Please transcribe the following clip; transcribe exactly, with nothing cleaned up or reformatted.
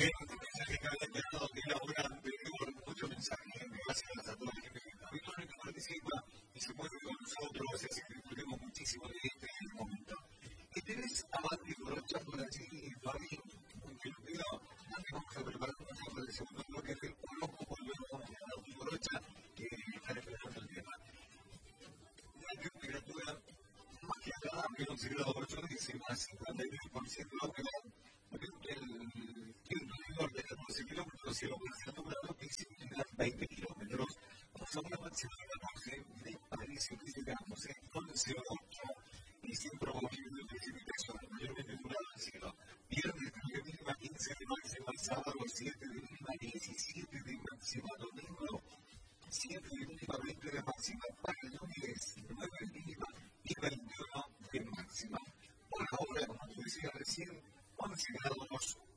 considerado ocho décimas, cincuenta y nueve por ciento de humedad, el viento menor de catorce kilómetros y el temperatura que significa veinte kilómetros. Vamos a una máxima de catorce de París y visitamos en once o ocho y sin probabilidad de precipitación, mayormente nublado el cielo. Viernes de mínima quince de máxima, sábado siete de mínima, diecisiete de máxima, domingo siete de mínima, veinte de máxima, para el lunes nueve de mínima y veintiuno de máxima. Por ahora, como te decía recién, once grados